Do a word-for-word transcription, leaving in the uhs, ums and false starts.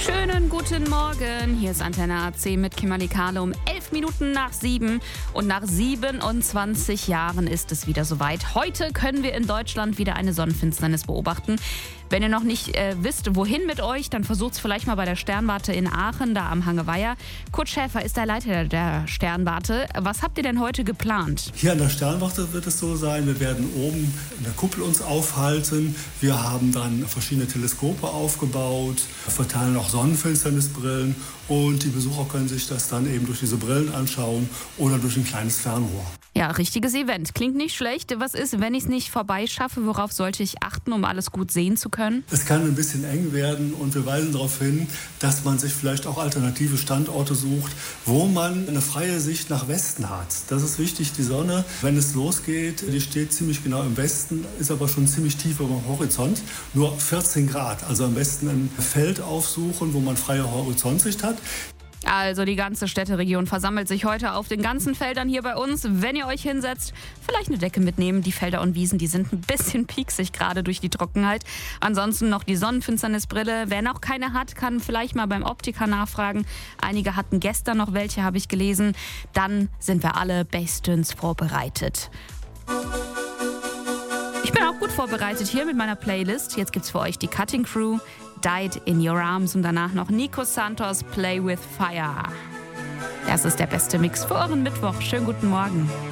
Schönen guten Morgen, hier ist Antenne A C mit Kimberly Kahle um elf Minuten nach sieben und nach siebenundzwanzig Jahren ist es wieder soweit. Heute können wir in Deutschland wieder eine Sonnenfinsternis beobachten. Wenn ihr noch nicht äh, wisst, wohin mit euch, dann versucht's vielleicht mal bei der Sternwarte in Aachen, da am Hangeweiher. Kurt Schäfer ist der Leiter der Sternwarte. Was habt ihr denn heute geplant? Hier an der Sternwarte wird es so sein, wir werden oben in der Kuppel uns aufhalten. Wir haben dann verschiedene Teleskope aufgebaut, verteilen auch Sonnenfinsternisbrillen und die Besucher können sich das dann eben durch diese Brillen anschauen oder durch ein kleines Fernrohr. Ja, richtiges Event. Klingt nicht schlecht. Was ist, wenn ich es nicht vorbeischaffe? Worauf sollte ich achten, um alles gut sehen zu können? Es kann ein bisschen eng werden und wir weisen darauf hin, dass man sich vielleicht auch alternative Standorte sucht, wo man eine freie Sicht nach Westen hat. Das ist wichtig, die Sonne, wenn es losgeht, die steht ziemlich genau im Westen, ist aber schon ziemlich tief über dem Horizont, nur vierzehn Grad. Also am besten ein Feld aufsuchen, wo man freie Horizontsicht hat. Also die ganze Städteregion versammelt sich heute auf den ganzen Feldern hier bei uns. Wenn ihr euch hinsetzt, vielleicht eine Decke mitnehmen. Die Felder und Wiesen, die sind ein bisschen pieksig gerade durch die Trockenheit. Ansonsten noch die Sonnenfinsternisbrille. Wer noch keine hat, kann vielleicht mal beim Optiker nachfragen. Einige hatten gestern noch welche, habe ich gelesen. Dann sind wir alle bestens vorbereitet. Ich bin auch gut vorbereitet hier mit meiner Playlist. Jetzt gibt's für euch die Cutting Crew, Died in Your Arms und danach noch Nico Santos, Play with Fire. Das ist der beste Mix für euren Mittwoch. Schönen guten Morgen.